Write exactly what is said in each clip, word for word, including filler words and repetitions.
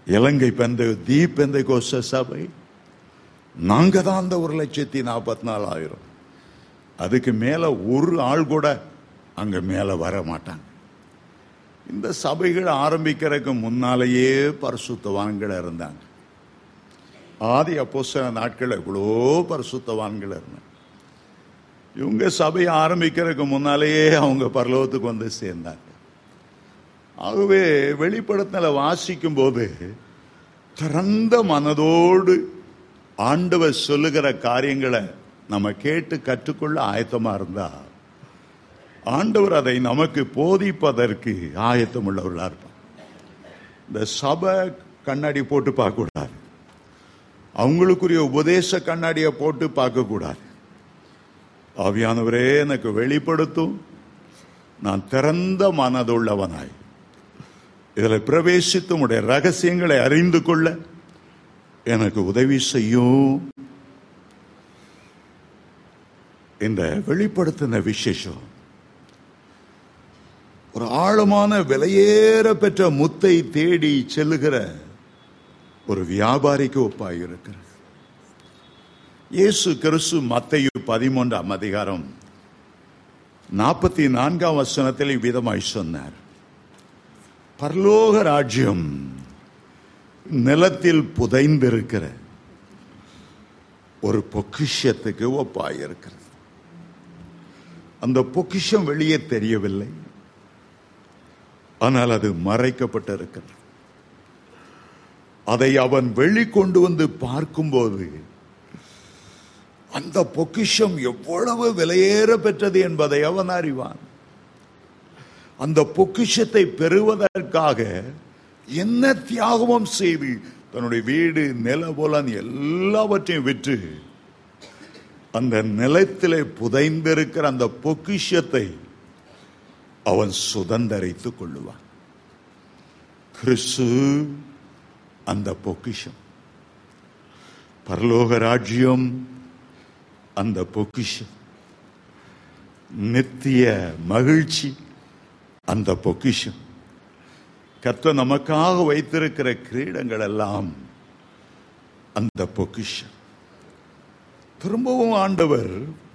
இலங்கை பெந்த தி பெந்தைகோஸ்த சபை, நாங்க தான் அந்த ஒரு லட்சத்தி நாற்பத்தி நாலாயிரம். அதுக்கு மேல ஒரு ஆள் கூட அங்க மேல வர மாட்டாங்க. இந்த சபைகள் ஆரம்பிக்கிறதுக்கு முன்னாலேயே பரிசுத்தவான்கள் இருந்தாங்க. ஆதி அப்போஸ்தல நாட்கள் எவ்வளோ பரிசுத்தவான்கள் இருந்தாங்க. இவங்க சபையை ஆரம்பிக்கிறதுக்கு முன்னாலேயே அவங்க பரலோகத்துக்கு வந்து சேர்ந்தாங்க. ஆகவே வெளிப்படுத்தல வாசிக்கும் போது திறந்த மனதோடு ஆண்டவர் சொல்லுகிற காரியங்களை நம்ம கேட்டு கற்றுக்கொள்ள ஆயத்தமா இருந்தா ஆண்டவர் அதை நமக்கு போதிப்பதற்கு ஆயத்தம் உள்ளவர்களா இருப்பார். இந்த சபை கண்ணாடி போட்டு பார்க்க கூடாது, அவங்களுக்குரிய உபதேச கண்ணாடியை போட்டு பார்க்க கூடாது. ஆவியானவரே எனக்கு வெளிப்படுத்தும், நான் திறந்த மனதுள்ளவனாய் இதில் பிரவேசித்து உடைய ரகசியங்களை அறிந்து கொள்ள எனக்கு உதவி செய்யும். இந்த வெளிப்படுத்தின விசேஷம் ஒரு ஆழமான விலையேற பெற்ற முத்தை தேடி செல்லுகிற ஒரு வியாபாரிக்கு ஒப்பாய் இருக்கிறது. இயேசு கிறிஸ்து மத்தேயு பதிமூன்றாம் அதிகாரம் நாற்பத்தி நான்காம் வசனத்தில் விதமாய் சொன்னார், பரலோக ராஜ்யம் நிலத்தில் புதைந்திருக்கிற ஒரு பொக்கிஷத்துக்கு ஒப்பாயிருக்கிறது. அந்த பொக்கிஷம் வெளியே தெரியவில்லை, ஆனால் அது மறைக்கப்பட்டிருக்கிறது. அதை அவன் வெளிக்கொண்டு வந்து பார்க்கும்போது அந்த பொக்கிஷம் எவ்வளவு விலையேற பெற்றது என்பதை அவன் அறிவான். அந்த பொக்கிஷத்தை பெறுவதற்காக என்ன தியாகமும் செய்து தன்னுடைய வீடு நிலபுலன் எல்லாவற்றையும் விற்று அந்த நிலத்திலே புதைந்திருக்கிற அந்த பொக்கிஷத்தை அவன் சுதந்தரித்துக் கொள்ளுவான். கிறிஸ்து அந்த பொக்கிஷம், பரலோக ராஜ்யம் அந்த பொக்கிஷம், நித்திய மகிழ்ச்சி அந்த பொக்கிஷம், கர்த்தர் நமக்காக வைத்திருக்கிற கிரீடங்கள் எல்லாம் அந்த பொக்கிஷம். திரும்பவும் ஆண்டவர்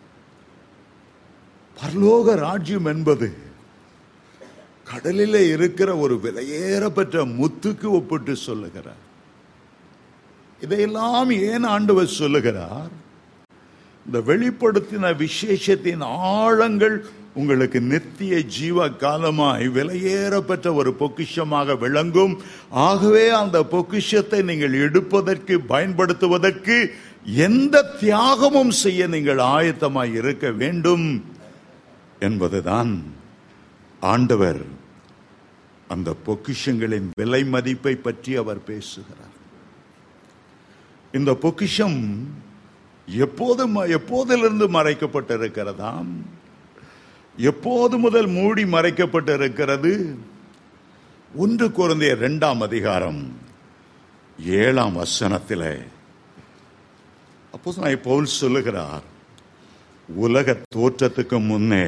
பரலோக ராஜ்யம் என்பது கடலிலே இருக்கிற ஒரு விலையேற பெற்ற முத்துக்கு ஒப்பிட்டு சொல்லுகிறார். இதையெல்லாம் ஏன் ஆண்டவர் சொல்லுகிறார்? இந்த வெளிப்படுத்தின விசேஷத்தின் ஆழங்கள் உங்களுக்கு நித்திய ஜீவ காலமாய் விலையேற பெற்ற ஒரு பொக்கிஷமாக விளங்கும். ஆகவே அந்த பொக்கிஷத்தை நீங்கள் எடுப்பதற்கு பயன்படுத்துவதற்கு எந்த தியாகமும் செய்ய நீங்கள் ஆயத்தமாய் இருக்க வேண்டும் என்பதுதான் ஆண்டவர் அந்த பொக்கிஷங்களின் விலை மதிப்பை பற்றி அவர் பேசுகிறார். இந்த பொக்கிஷம் எப்போது எப்போதிலிருந்து மறைக்கப்பட்டிருக்கிறதாம்? எப்போது முதல் மூடி மறைக்கப்பட்டிருக்கிறது? ஒன்று கொரிந்தியர் இரண்டாம் அதிகாரம் ஏழாம் வசனத்திலே அப்போஸ்தலனாகிய பவுல் சொல்லுகிறார், உலக தோற்றத்துக்கு முன்னே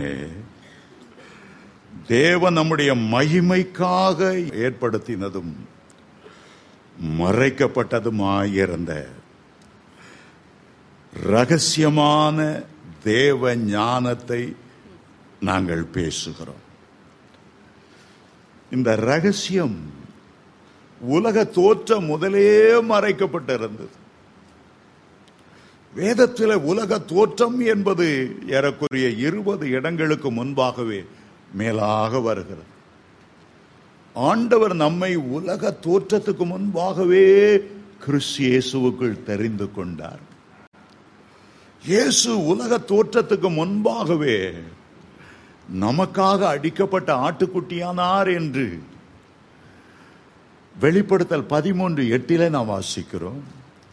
தேவன் நம்முடைய மகிமைக்காக ஏற்படுத்தினதும் மறைக்கப்பட்டதுமாயிருந்த ரகசியமான தேவ ஞானத்தை நாங்கள் பேசுகிறோம். இந்த ரகசியம் உலக தோற்றம் முதலே மறைக்கப்பட்டிருந்தது. வேதத்தில் உலக தோற்றம் என்பது ஏறக்குறைய இருபது இடங்களுக்கு முன்பாகவே மேலாக வருகிறது. ஆண்டவர் நம்மை உலக தோற்றத்துக்கு முன்பாகவே கிறிஸ்து இயேசுவுக்குள் தெரிந்து கொண்டார். இயேசு உலக தோற்றத்துக்கு முன்பாகவே நமக்காக அடிக்கப்பட்ட ஆட்டுக்குட்டியானார் என்று வெளிப்படுத்தல் பதிமூன்று எட்டிலே நாம் வாசிக்கிறோம்.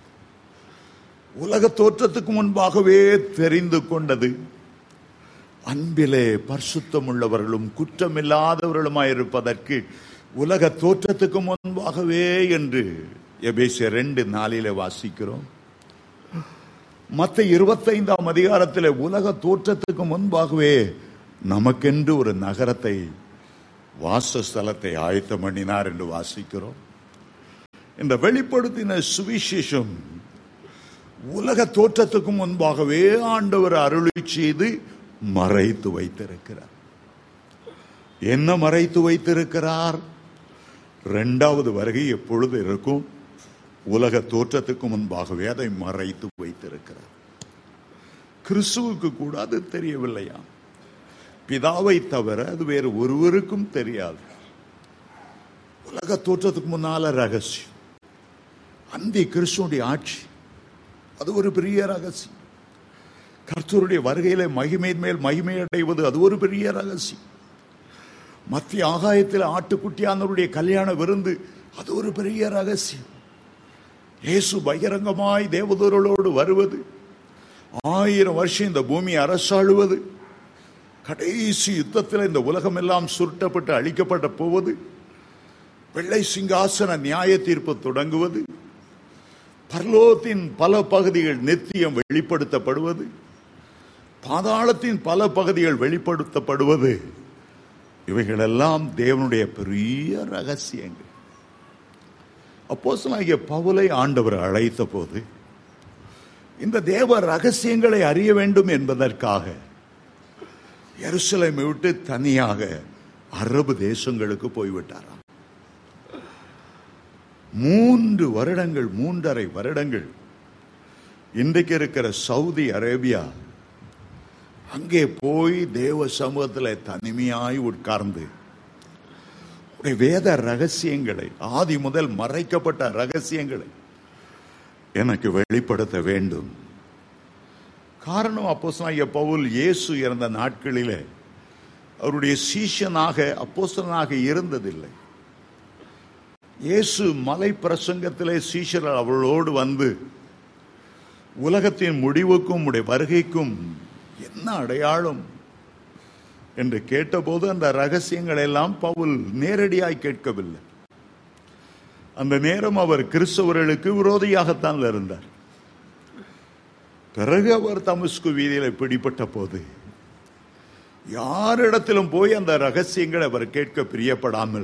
உலக தோற்றத்துக்கு முன்பாகவே தெரிந்து கொண்டது, அன்பிலே பரிசுத்தம் உள்ளவர்களும் குற்றமில்லாதவர்களுமாயிருப்பதற்கு உலக தோற்றத்துக்கு முன்பாகவே என்று எபேசியர் ரெண்டு நாளிலே வாசிக்கிறோம். மத்த இருபத்தைந்தாம் அதிகாரத்தில் உலக தோற்றத்துக்கு முன்பாகவே நமக்கென்று ஒரு நகரத்தை, வாசஸ்தலத்தை ஆயத்தம் பண்ணினார் என்று வாசிக்கிறோம். இந்த வெளிப்படுத்தின சுவிசேஷம் உலக தோற்றத்துக்கு முன்பாகவே ஆண்டவர் அருளி செய்து மறைத்து வைத்திருக்கிறார். என்ன மறைத்து வைத்திருக்கிறார்? இரண்டாவது வருகை எப்பொழுது இருக்கும்? உலக தோற்றத்துக்கு முன்பாகவே அதை மறைத்து வைத்திருக்கிறார். கிறிஸ்துவுக்கு கூட அது தெரியவில்லையா? பிதாவை தவிர அது வேறு ஒருவருக்கும் தெரியாது. உலக தோற்றத்துக்கு முன்னால ரகசியம். அந்தி கிறிஸ்துவுடைய ஆட்சி, அது ஒரு பெரிய ரகசியம். கர்த்தருடைய வருகையில மகிமையின் மேல் மகிமை அடைவது, அது ஒரு பெரிய ரகசியம். மத்திய ஆகாயத்தில் ஆட்டுக்குட்டியானவருடைய கல்யாண விருந்து, அது ஒரு பெரிய ரகசியம். இயேசு பகிரங்கமாய் தேவதூதர்களோடு வருவது, ஆயிரம் வருஷம் இந்த பூமி அரசாளுவது, கடைசி யுத்தத்தில் இந்த உலகம் எல்லாம் சுருட்டப்பட்டு அழிக்கப்பட்ட போவது, வெள்ளை சிங்காசன நியாய தீர்ப்பு தொடங்குவது, பரலோகத்தின் பல பகுதிகள் நித்தியம் வெளிப்படுத்தப்படுவது, பாதாளத்தின் பல பகுதிகள் வெளிப்படுத்தப்படுவது, இவைகளெல்லாம் தேவனுடைய பெரிய ரகசியங்கள். அப்போஸ்தலனாகிய பவுலை ஆண்டவர் அழைத்த போது இந்த தேவ ரகசியங்களை அறிய வேண்டும் என்பதற்காக எருசலேமை விட்டு தனியாக அரபு தேசங்களுக்கு போய்விட்டாராம். மூன்று வருடங்கள் மூன்றரை வருடங்கள் இன்றைக்கு இருக்கிற சவுதி அரேபியா, அங்கே போய் தேவ சமூகத்தில் தனிமையாய் உட்கார்ந்து வேத ரகசியங்களை, ஆதி முதல் மறைக்கப்பட்ட ரகசியங்களை எனக்கு வெளிப்படுத்த வேண்டும். காரணம், அப்போஸ்தலனாகிய பவுல் இயேசு இறந்த நாட்களிலே அவருடைய சீஷனாக அப்போஸ்தலனாக இருந்ததில்லை. இயேசு மலை பிரசங்கத்திலே சீஷர்கள் அவளோடு வந்து உலகத்தின் முடிவுக்கும் உடைய வருகைக்கும் என்ன அடையாளம் என்று கேட்டபோது அந்த ரகசியங்கள் எல்லாம் பவுல் நேரடியாய் கேட்கவில்லை. அந்த நேரம் அவர் கிறிஸ்தவர்களுக்கு விரோதியாகத்தான் இருந்தார். பிறகு அவர் தமஸ்கு வீதியில் பிடிபட்ட போது யாரிடத்திலும் போய் அந்த ரகசியங்களை அவர் கேட்க பிரியப்படாமல்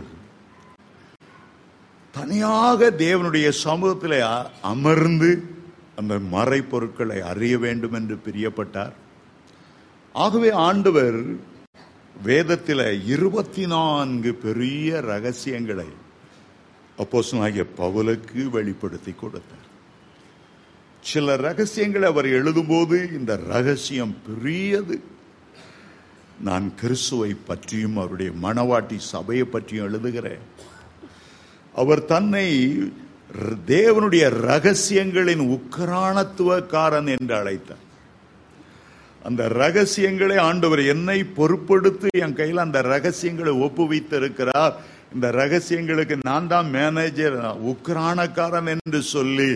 தனியாக தேவனுடைய சமூகத்தில் அமர்ந்து அந்த மறை பொருட்களை அறிய வேண்டும் என்று பிரியப்பட்டார். ஆகவே ஆண்டவர் வேதத்தில் இருபத்தி நான்கு பெரிய ரகசியங்களை அப்போஸ்தலனாகிய பவுலுக்கு வெளிப்படுத்தி கொடுத்தார். சில ரகசியங்களை அவர் எழுதும்போது இந்த ரகசியம் பெரியது. நான் கிறிஸ்துவை பற்றியும் அவருடைய மணவாட்டி சபையை பற்றியும் எழுதுகிறேன். அவர் தன்னை தேவனுடைய ரகசியங்களின் உக்கிரானத்துவக்காரன் என்று அழைத்தார். அந்த ரகசியங்களை ஆண்டவர் என்னை பொறுப்படுத்தி என் கையில் அந்த ரகசியங்களை ஒப்புவித்து இருக்கிறார். இந்த ரகசியங்களுக்கு நான் தான் மேனேஜர், உக்கிரானக்காரன் என்று சொல்லி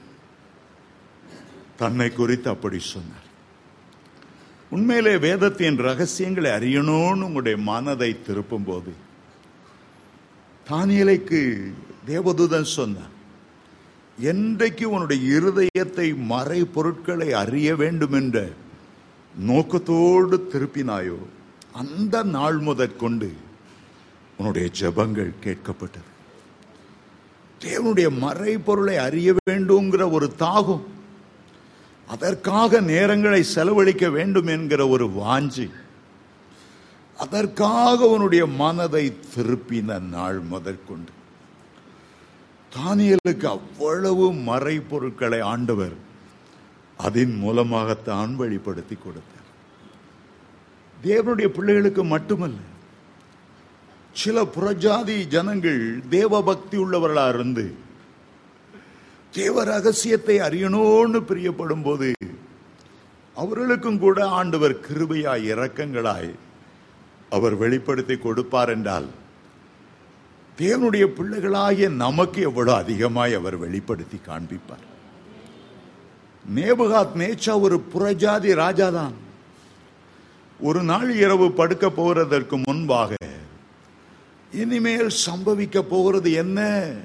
தன்னை குறித்து அப்படி சொன்னார். உண்மையிலே வேதத்தின் ரகசியங்களை அறியணும்னு உங்களுடைய மனதை திருப்பும் போது தானியேலுக்கு தேவதூதன் சொன்னார், என்றைக்கு உன்னுடைய இருதயத்தை மறை பொருட்களை அறிய வேண்டும் என்ற நோக்கத்தோடு திருப்பினாயோ அந்த நாள் முதற்கொண்டு உன்னுடைய ஜெபங்கள் கேட்கப்பட்டது. தேவனுடைய மறை பொருளை அறிய வேண்டும்ங்கிற ஒரு தாகம், அதற்காக நேரங்களை செலவழிக்க வேண்டும் என்கிற ஒரு வாஞ்சி, அதற்காக உன்னுடைய மனதை திருப்பின நாள் முதற்கொண்டு தானியேலுக்கு அவ்வளவு மறை பொருட்களை ஆண்டவர் அதன் மூலமாகத்தான் வெளிப்படுத்தி கொடுத்தார். தேவனுடைய பிள்ளைகளுக்கு மட்டுமல்ல, சில புறஜாதி ஜனங்கள் தேவ பக்தி உள்ளவர்களா இருந்து தேவ ரகசியத்தை அறியணும்னு பிரியப்படும் போது அவர்களுக்கும் கூட ஆண்டவர் கிருபையாய் இரக்கங்களாய் அவர் வெளிப்படுத்தி கொடுப்பார் என்றால் தேவனுடைய பிள்ளைகளாகிய நமக்கு எவ்வளவு அதிகமாய் அவர் வெளிப்படுத்தி காண்பிப்பார். நேபுகாத் நேச்சா ஒரு புறஜாதி ராஜாதான். ஒரு நாள் இரவு படுக்க போகிறதற்கு முன்பாக இனிமேல் சம்பவிக்க போகிறது என்ன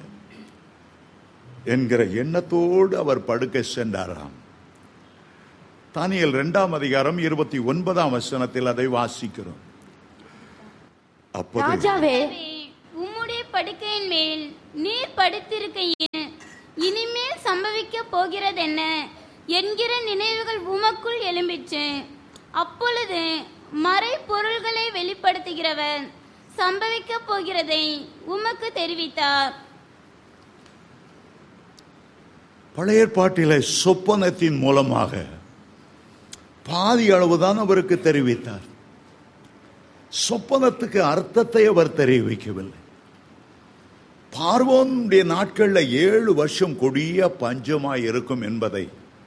என்கிற எண்ணத்தோடு அவர் படுக்க சென்றாராம். தானியேல் இரண்டாம் அதிகாரம் இருபத்தி ஒன்பதாம் வசனத்தில் அதை வாசிக்கிறோம். அப்போது ராஜாவே, உம்முடைய படுக்கையின் மேல் நீர் படுத்திருக்கையில் சம்பவிக்க போகிறதென்ன என்கிற நினைவுகள் உமக்குள் எழும்பிற்று. அப்பொழுது மறை பொருள்களை வெளிப்படுத்துகிறவர் சம்பவிக்க போகிறதை உமக்கு தெரிவித்தார். பழைய ஏற்பாட்டிலே சொப்பனத்தின் மூலமாக பாதி அளவுதான் அவருக்கு தெரிவித்தார். சொப்பனத்துக்கு அர்த்தத்தை அவர் தெரிவிக்கவில்லை. பார்வோனுடைய நாட்களில் ஏழு வருஷம் கொடிய பஞ்சமாய் இருக்கும் என்பதை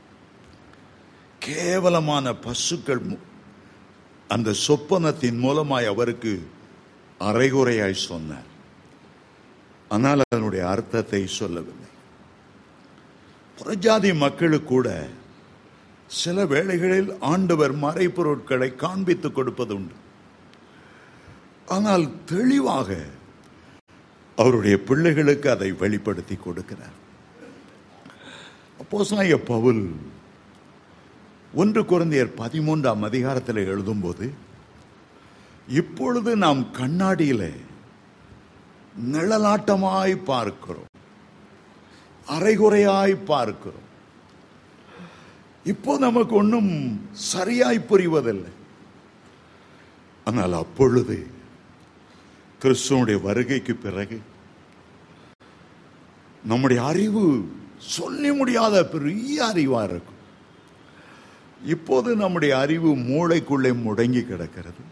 கேவலமான பசுக்கள் அந்த சொப்பனத்தின் மூலமாய் அவருக்கு அரைகுறையாய் சொன்னார். ஆனால் அதனுடைய அர்த்தத்தை சொல்லவில்லை. புறஜாதி மக்களுக்கு கூட சில வேளைகளில் ஆண்டவர் மறைபொருட்களை காண்பித்துக் கொடுப்பது உண்டு. ஆனால் தெளிவாக அவருடைய பிள்ளைகளுக்கு அதை வெளிப்படுத்தி கொடுக்கிறார். அப்போஸ்தலனாகிய பவுல் ஒன்று கொரிந்தியர் பதிமூன்றாம் அதிகாரத்தில் எழுதும்போது, இப்பொழுது நாம் கண்ணாடியில நிழலாட்டமாய் பார்க்கிறோம், அரைகுறையாய் பார்க்கிறோம். இப்போ நமக்கு ஒன்றும் சரியாய் புரிவதில்லை. ஆனால் அப்பொழுது கிறிஸ்துவனுடைய வருகைக்கு பிறகு நம்முடைய அறிவு சொல்லி முடியாத பெரிய அறிவா இருக்கும். இப்போது நம்முடைய அறிவு மூளைக்குள்ளே முடங்கி கிடக்கிறது.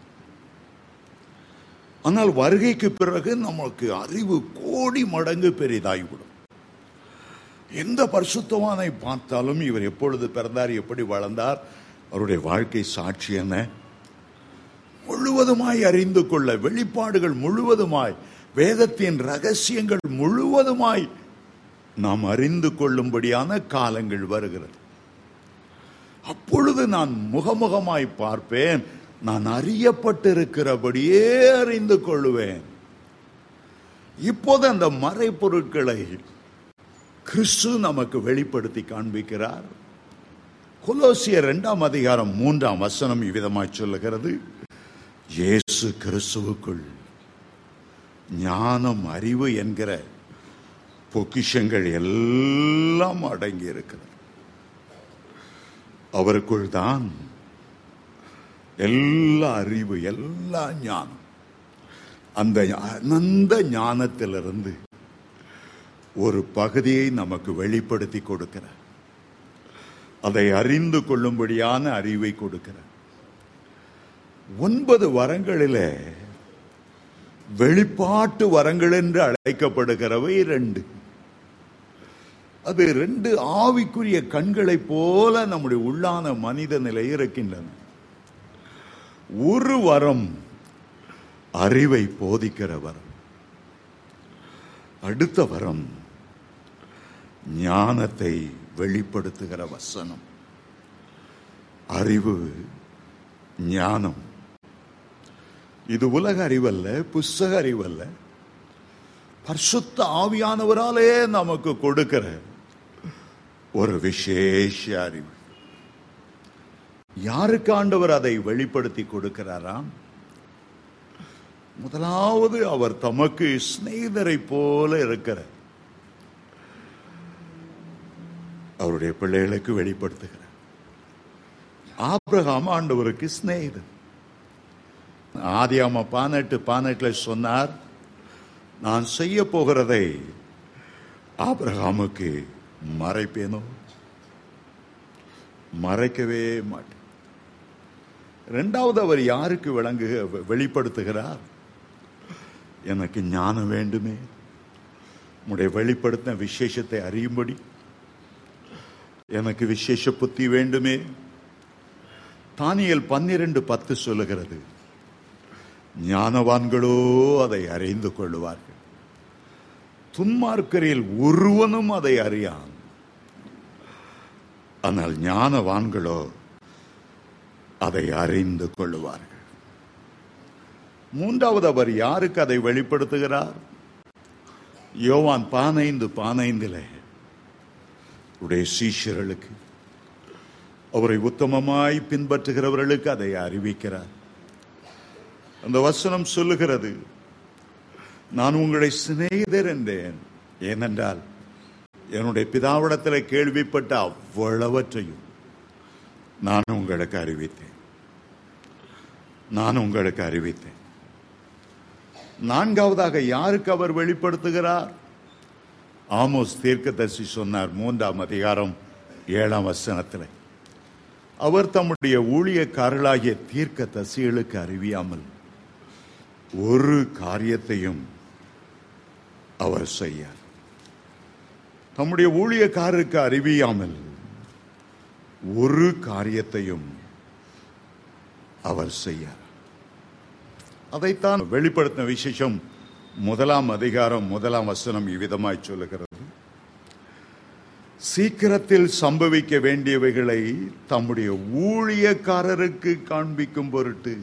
ஆனால் வருகைக்கு பிறகு நமக்கு அறிவு கோடி மடங்கு பெரிதாகிவிடும். எந்த பரிசுத்தவானை பார்த்தாலும் இவர் எப்பொழுது பிறந்தார், எப்படி வளர்ந்தார், அவருடைய வாழ்க்கை சாட்சி என்ன, முழுவதுமாய் அறிந்து கொள்ள, வெளிப்பாடுகள் முழுவதுமாய், வேதத்தின் ரகசியங்கள் முழுவதுமாய் நாம் அறிந்து கொள்ளும்படியான காலங்கள் வருகிறது. அப்பொழுது நான் முகமுகமாய் பார்ப்பேன், நான் அறியப்பட்டிருக்கிறபடியே அறிந்து கொள்ளுவேன். இப்போது அந்த மறைபொருட்களை கிறிஸ்து நமக்கு வெளிப்படுத்தி காண்பிக்கிறார். கொலோசியர் இரண்டாம் அதிகாரம் மூன்றாம் வசனம் இவ்விதமாய் சொல்லுகிறது, இயேசு கிறிஸ்துவுக்குள் ஞானம், அறிவு என்கிற பொக்கிஷங்கள் எல்லாம் அடங்கி இருக்கிறது. அவருக்குள் தான் எல்லா அறிவு, எல்லா ஞானம். அந்த அனந்த ஞானத்திலிருந்து ஒரு பகுதியை நமக்கு வெளிப்படுத்தி கொடுக்கிறார். அதை அறிந்து கொள்ளும்படியான அறிவை கொடுக்கிறார். ஒன்பது வரங்களிலே வெளிப்பாட்டு வரங்கள் என்று அழைக்கப்படுகிறவை ரெண்டு. அது ரெண்டு ஆவிக்குரிய கண்களை போல நம்முடைய உள்ளான மனித நிலை இருக்கின்றன. ஒரு வரம் அறிவை போதிக்கிற வரம், அடுத்த வரம் ஞானத்தை வெளிப்படுத்துகிற வசனம். அறிவு, ஞானம் இது உலக அறிவல்ல, புஸ்தக அறிவல்ல, பரிசுத்த ஆவியானவராலே நமக்கு கொடுக்கிற ஒரு விசேஷ அறிவு. யாருக்கு ஆண்டவர் அதை வெளிப்படுத்தி கொடுக்கிறாராம்? முதலாவது அவர் தமக்கு சிநேகிதரை போல இருக்கிற அவருடைய பிள்ளைகளுக்கு வெளிப்படுத்துகிறார். ஆபிரகாம் ஆண்டவருக்கு சிநேகிதன். ஆதியாகமம் பதினெட்டு பதினெட்டுல சொன்னார், நான் செய்ய போகிறதை ஆபிரகாமுக்கு மறைப்பேனோ? மறைக்கவே மாட்டேன். இரண்டாவது அவர் யாருக்கு விளங்கு வெளிப்படுத்துகிறார்? எனக்கு ஞானம் வேண்டுமே, உடைய வெளிப்படுத்த விசேஷத்தை அறியும்படி எனக்கு விசேஷ புத்தி வேண்டுமே. தானியேல் பன்னிரண்டு பத்து சொல்லுகிறது, ஞானவான்களோ அதை அறிந்து கொள்ளுவார்கள், துன்மார்க்கரில் ஒருவனும் அதை அறியான். ஆனால் ஞானவான்களோ அதை அறிந்து கொள்ளுவார்கள். மூன்றாவது அவர் யாருக்கு அதை வெளிப்படுத்துகிறார்? யோவான் பதினைந்து பதினைந்திலே உடைய சீஷர்களுக்கு, அவரை உத்தமமாய் பின்பற்றுகிறவர்களுக்கு அதை அறிவிக்கிறார். அந்த வசனம் சொல்லுகிறது, நான் உங்களை சிநேகிதர் என்றேன், ஏனென்றால் என்னுடைய பிதாவிடத்தில் கேள்விப்பட்ட அவ்வளவற்றையும் நான் உங்களுக்கு அறிவித்தேன். நான் உங்களுக்கு அறிவித்தேன். நான்காவதாக யாருக்கு அவர் வெளிப்படுத்துகிறார்? ஆமோஸ் தீர்க்கதரிசி சொன்னார் மூன்றாம் அதிகாரம் ஏழாம் வசனத்தில், அவர் தம்முடைய ஊழியக்காரர்களாகிய தீர்க்கதரிசிகளுக்கு அறிவியாமல் ஒரு காரியத்தையும் அவர் செய்யார். தம்முடைய ஊழியக்காரருக்கு அறிவியாமல் ஒரு காரியத்தையும் அவர் செய்யார். அதைத்தான் வெளிப்படுத்தின விசேஷம் முதலாம் அதிகாரம் முதலாம் வசனம் இவ்விதமாய் சொல்லுகிறது, சீக்கிரத்தில் சம்பவிக்க வேண்டியவைகளை தம்முடைய ஊழியக்காரருக்கு காண்பிக்கும் பொருட்டு.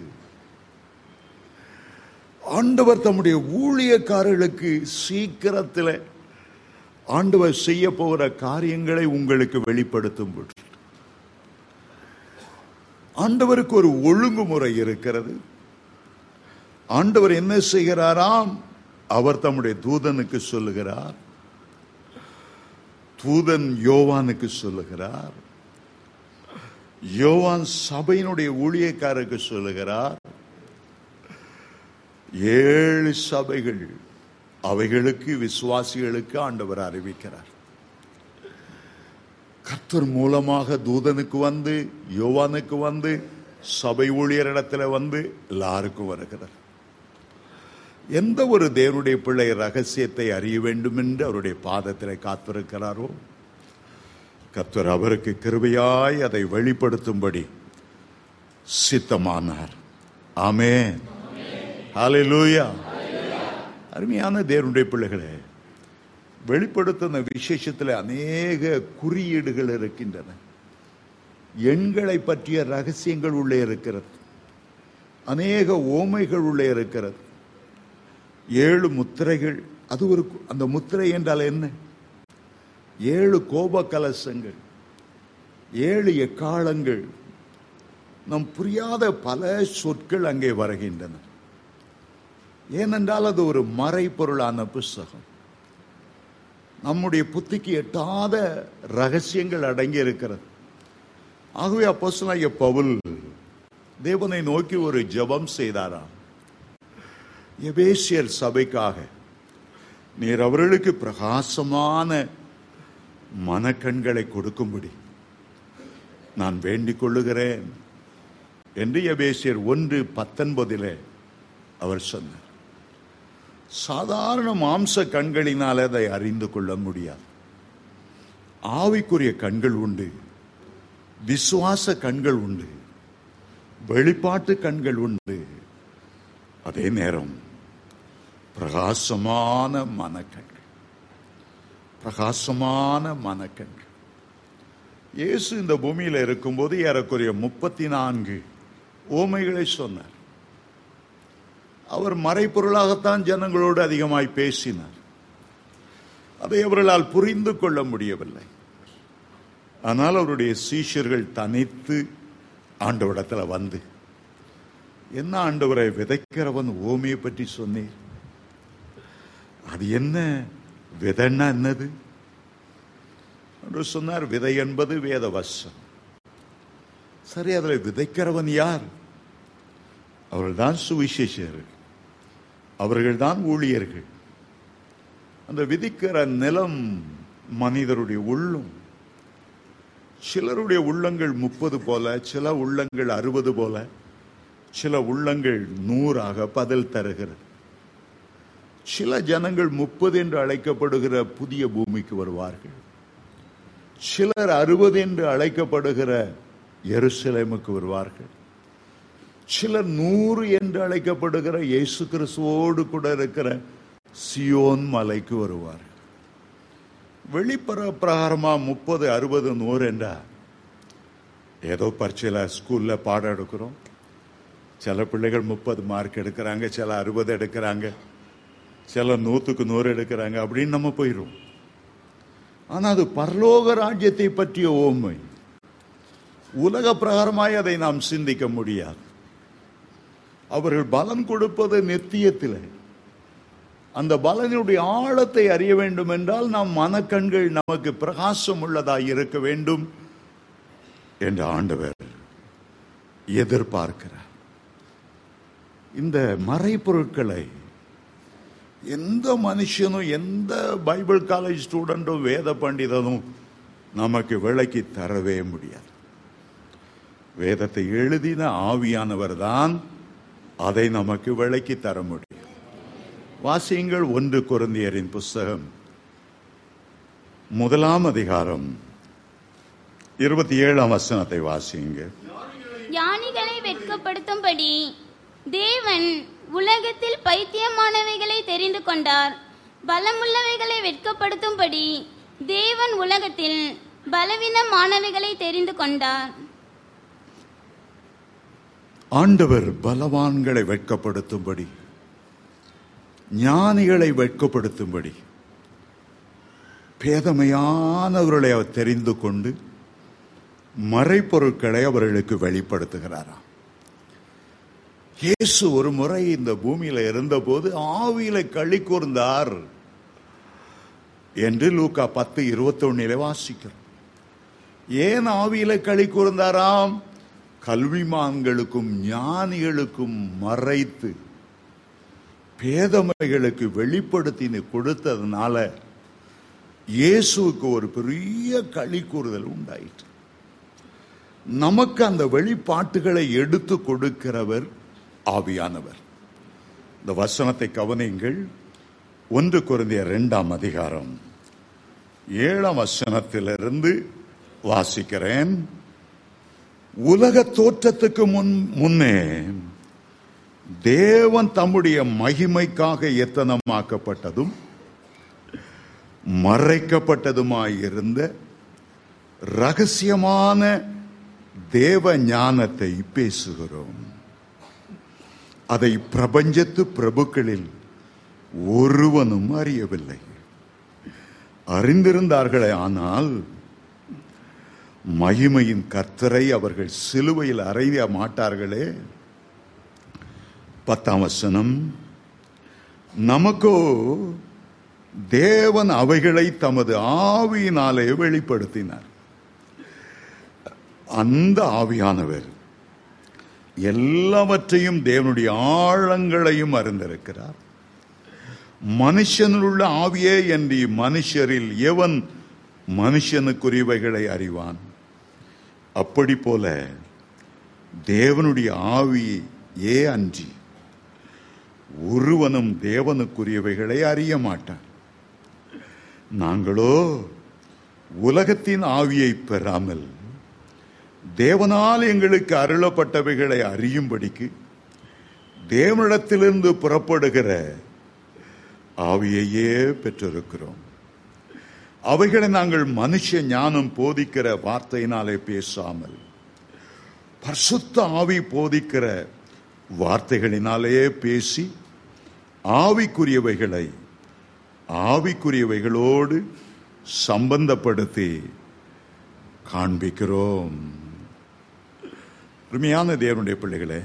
ஆண்டவர் தம்முடைய ஊழியக்காரர்களுக்கு சீக்கிரத்தில் ஆண்டவர் செய்ய போகிற காரியங்களை உங்களுக்கு வெளிப்படுத்தும் பொருட்டு. ஆண்டவருக்கு ஒரு ஒழுங்குமுறை இருக்கிறது. ஆண்டவர் என்ன செய்கிறாராம்? அவர் தம்முடைய தூதனுக்கு சொல்லுகிறார், தூதன் யோவானுக்கு சொல்லுகிறார், யோவான் சபையினுடைய ஊழியக்காரருக்கு சொல்லுகிறார். ஏழு சபைகள், அவைகளுக்கு விசுவாசிகளுக்கு ஆண்டவர் அறிவிக்கிறார். கர்த்தர் மூலமாக தூதனுக்கு வந்து, யோவானுக்கு வந்து, சபை ஊழியரிடத்தில் வந்து எல்லாருக்கும் வருகிறார். எந்த ஒரு தேவனுடைய பிள்ளை ரகசியத்தை அறிய வேண்டும் என்று அவருடைய பாதத்தில் காத்திருக்கிறாரோ, கர்த்தர் அவருக்கு கிருபையாய் அதை வெளிப்படுத்தும்படி சித்தமானார். ஆமென். ஹல்லேலூயா. அருமையான தேவனுடைய பிள்ளைகளே, வெளிப்படுத்தின விசேஷத்தில் அநேக குறியீடுகள் இருக்கின்றன. எண்களை பற்றிய ரகசியங்கள் உள்ளே இருக்கிறது. அநேக ஓமைகள் உள்ளே இருக்கிறது. ஏழு முத்திரைகள், அது ஒரு, அந்த முத்திரை என்றால் என்ன? ஏழு கோப கலசங்கள், ஏழு எக்காலங்கள், நம் புரியாத பல சொற்கள் அங்கே வருகின்றன. ஏனென்றால் அது ஒரு மறைபொருளான புஸ்தகம். நம்முடைய புத்திக்கு எட்டாத ரகசியங்கள் அடங்கி இருக்கிறது. ஆகவே அப்போஸ்தலனாகிய பவுல் தேவனை நோக்கி ஒரு ஜெபம் செய்தாராம். எபேசியர் சபைக்காக நீர் அவர்களுக்கு பிரகாசமான மனக்கண்களை கொடுக்கும்படி நான் வேண்டிக் கொள்ளுகிறேன் என்று எபேசியர் ஒன்று பத்தொன்பதிலே அவர் சொன்னார். சாதாரண மாம்ச கண்களினால் அதை அறிந்து கொள்ள முடியாது. ஆவிக்குரிய கண்கள் உண்டு, விசுவாச கண்கள் உண்டு, வெளிப்பாட்டு கண்கள் உண்டு. அதே நேரம் பிரகாசமான மனக்கண்கள், பிரகாசமான மனக்கண்கள். இயேசு இந்த பூமியில் இருக்கும்போது ஏறக்குறைய முப்பத்தி நான்கு ஓமைகளை சொன்னார். அவர் மறைப்பொருளாகத்தான் ஜனங்களோடு அதிகமாய் பேசினார். அதை அவர்களால் புரிந்து கொள்ள முடியவில்லை. ஆனால் அவருடைய சீஷர்கள் தனித்து ஆண்டவரிடத்தில் வந்து, என்ன ஆண்டவரை, விதைக்கிறவன் ஓமையை பற்றி சொன்னீர், அது என்ன? விதைன்னா என்னது என்று சொன்னார். விதை என்பது வேத வசனம். சரி, அதில் விதைக்கிறவன் யார்? அவர்கள்தான் சுவிசேஷர்கள், அவர்கள்தான் ஊழியர்கள். அந்த விதிக்கிற நிலம் மனிதருடைய உள்ளம். சிலருடைய உள்ளங்கள் முப்பது போல, சில உள்ளங்கள் அறுபது போல, சில உள்ளங்கள் நூறாக பதில் தருகிறது. சில ஜனங்கள் முப்பது என்று அழைக்கப்படுகிற புதிய பூமிக்கு வருவார்கள். சிலர் அறுபது என்று அழைக்கப்படுகிற எருசலேமுக்கு வருவார்கள். சிலர் நூறு என்று அழைக்கப்படுகிற இயேசு கிறிஸ்துவோடு கூட இருக்கிற சியோன் மலைக்கு வருவார்கள். வெளிப்புற பிரகாரமா முப்பது அறுபது நூறு என்றா ஏதோ பரீட்சையில் ஸ்கூல்ல பாடம் எடுக்கிறோம். சில பிள்ளைகள் முப்பது மார்க் எடுக்கிறாங்க, சில அறுபது எடுக்கிறாங்க, சில நூற்றுக்கு நூறு எடுக்கிறாங்க, அப்படின்னு நம்ம போயிடும். ஆனால் அது பரலோக ராஜ்யத்தை பற்றிய ஓமை. உலக பிரகாரமாய் அதை நாம் சிந்திக்க முடியாது. அவர்கள் பலன் கொடுப்பது நித்தியத்தில். அந்த பலனுடைய ஆழத்தை அறிய வேண்டும் என்றால் நம் மனக்கண்கள் நமக்கு பிரகாசம் உள்ளதாய் இருக்க வேண்டும் என்று ஆண்டவர் எதிர்பார்க்கிறார். இந்த மறைபொருட்களை எந்த மனுஷனும், எந்த பைபிள் காலேஜ் ஸ்டூடெண்டும், வேத பண்டிதனும் நமக்கு விளக்கி தரவே முடியாது. வேதத்தை எழுதின ஆவியானவர் தான் அதை நமக்கு விளக்கி தர முடியும். வாசியுங்கள் ஒன்று கொரிந்தியரின் புஸ்தகம் முதலாம் அதிகாரம் இருபத்தி ஏழாம் வசனத்தை வாசியுங்க. ஞானிகளை வெட்கப்படுத்தும்படி தேவன் உலகத்தில் பைத்தியமானவைகளை தெரிந்து கொண்டார். பலமுள்ளவைகளை வெட்கப்படுத்தும்படி தேவன் உலகத்தில் பலவீனமானவைகளை தெரிந்து கொண்டார். ஆண்டவர் பலவான்களை வெட்கப்படுத்தும்படி, ஞானிகளை வெட்கப்படுத்தும்படி பேதமையானவர்களை அவர் தெரிந்து கொண்டு மறைப்பொருட்களை அவர்களுக்கு வெளிப்படுத்துகிறாராம். இயேசு ஒரு முறை இந்த பூமியில இருந்தபோது ஆவியில களி கூர்ந்தார் என்று லூக்கா பத்து இருபத்தி ஒன்னிலே வாசிக்கிறோம். ஏன் ஆவியில களி கூர்ந்தாராம்? கல்விமான்களுக்கும் ஞானிகளுக்கும் மறைத்து பேதமைகளுக்கு வெளிப்படுத்தி கொடுத்ததுனால இயேசுவுக்கு ஒரு பெரிய களி கூறுதல் உண்டாயிற்று. நமக்கு அந்த வெளிப்பாட்டுகளை எடுத்து கொடுக்கிறவர் ஆவியானவர். இந்த வசனத்தை கவனியுங்கள். ஒன்று கொரிந்தியர் இரண்டாம் அதிகாரம் ஏழாம் வசனத்திலிருந்து வாசிக்கிறேன். உலக தோற்றத்துக்கு முன் முன்னே தேவன் தம்முடைய மகிமைக்காக எத்தனமாக்கப்பட்டதும் மறைக்கப்பட்டதுமாயிருந்த ரகசியமான தேவ ஞானத்தை பேசுகிறோம். அதை பிரபஞ்சத்து பிரபுக்களில் ஒருவனும் அறியவில்லை. அறிந்திருந்தார்களே, ஆனால் மகிமையின் கர்த்தரை அவர்கள் சிலுவையில் அறைய மாட்டார்களே. பத்தாம் வசனம், நமக்கோ தேவன் அவைகளை தமது ஆவியினாலே வெளிப்படுத்தினார். அந்த ஆவியானவர் எல்லாவற்றையும், தேவனுடைய ஆழங்களையும் அறிந்திருக்கிறார். மனுஷனுள்ள ஆவியே என்று மனுஷரில் எவன் மனுஷனுக்குரியவைகளை அறிவான்? அப்படி போல தேவனுடைய ஆவியே அன்றி ஒருவனும் தேவனுக்குரியவைகளை அறிய மாட்டான். நாங்களோ உலகத்தின் ஆவியை பெறாமல் தேவனால் எங்களுக்கு அருளப்பட்டவைகளை அறியும்படிக்கு தேவனிடத்திலிருந்து புறப்படுகிற ஆவியையே பெற்றிருக்கிறோம். அவைகளை நாங்கள் மனுஷ ஞானம் போதிக்கிற வார்த்தையினாலே பேசாமல் பரிசுத்த ஆவி போதிக்கிற வார்த்தைகளினாலே பேசி ஆவிக்குரியவைகளை ஆவிக்குரியவைகளோடு சம்பந்தப்படுத்தி காண்பிக்கிறோம். அருமையான தேவனுடைய பிள்ளைகளே,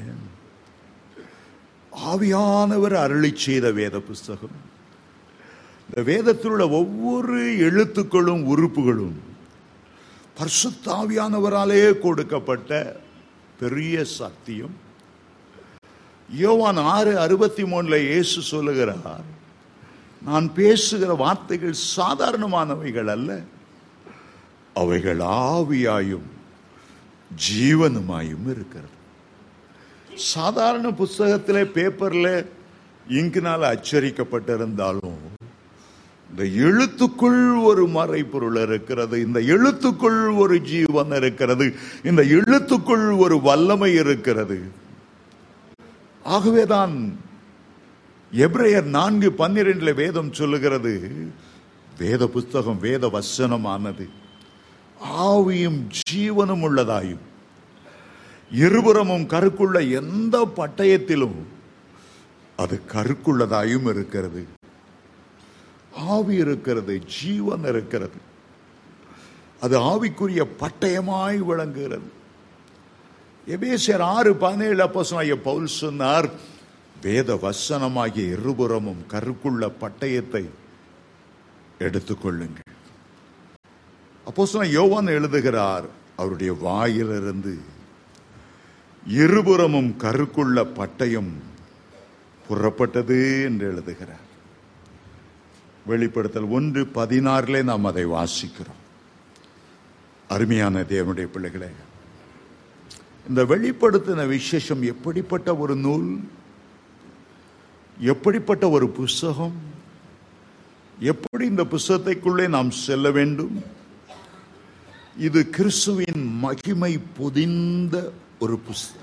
ஆவியானவர் அருளி செய்த வேத புஸ்தகம், இந்த வேதத்தில் உள்ள ஒவ்வொரு எழுத்துக்களும் உறுப்புகளும் பரிசுத்த ஆவியானவராலே கொடுக்கப்பட்ட பெரிய சத்தியம். யோவான் ஆறு அறுபத்தி மூணுல இயேசு சொல்லுகிறார், நான் பேசுகிற வார்த்தைகள் சாதாரணமானவைகள் அல்ல, அவைகள் ஆவியாயும் ஜீவனுமாயும் இருக்கிறது. சாதாரண புஸ்தகத்திலே பேப்பர்ல இங்கினால் அச்சரிக்கப்பட்டிருந்தாலும் இந்த எழுத்துக்குள் ஒரு மறைபொருள் இருக்கிறது. இந்த எழுத்துக்குள் ஒரு ஜீவன் இருக்கிறது. இந்த எழுத்துக்குள் ஒரு வல்லமை இருக்கிறது. ஆகவேதான் எபிரேயர் நான்கு பன்னிரண்டுல வேதம் சொல்லுகிறது, வேத புஸ்தகம் வேத வசனமானது ஆவியும் ஜீவனும் உள்ளதாயும் இருபுறமும் கருக்குள்ள எந்த பட்டயத்திலும் அது கருக்குள்ளதாயும் இருக்கிறது. ஆவி இருக்கிறது, ஜீவன் இருக்கிறது. அது ஆவிக்குரிய பட்டயமாய் விளங்குகிறது. எபேசியர் ஆறு பதினேழு அப்போஸ்தலனாகிய பவுல் சொன்னார், வேத வசனமாகிய இருபுறமும் கருக்குள்ள பட்டயத்தை எடுத்துக்கொள்ளுங்கள். அப்போஸ்தலன் யோவான் எழுதுகிறார், அவருடைய வாயிலிருந்து இருபுறமும் கருக்குள்ள பட்டயம் புறப்பட்டது என்று எழுதுகிறார். வெளிப்படுத்தல் ஒன்று பதினாறிலே நாம் அதை வாசிக்கிறோம். அருமையான தேவனுடைய பிள்ளைகளே, இந்த வெளிப்படுத்தின விசேஷம் எப்படிப்பட்ட ஒரு நூல், எப்படிப்பட்ட ஒரு புஸ்தகம், எப்படி இந்த புஸ்தகத்தைக்குள்ளே நாம் செல்ல வேண்டும். இது கிறிஸ்துவின் மகிமை பொதிந்த ஒரு புஸ்தகம்.